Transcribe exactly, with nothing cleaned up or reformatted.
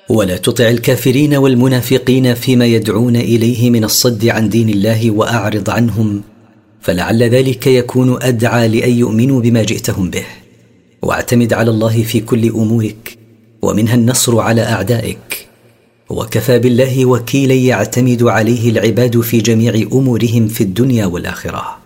ولا تطع الكافرين والمنافقين فيما يدعون إليه من الصد عن دين الله وأعرض عنهم، فلعل ذلك يكون أدعى لأن يؤمنوا بما جئتهم به. واعتمد على الله في كل أمورك، ومنها النصر على أعدائك، وكفى بالله وكيلا يعتمد عليه العباد في جميع أمورهم في الدنيا والآخرة.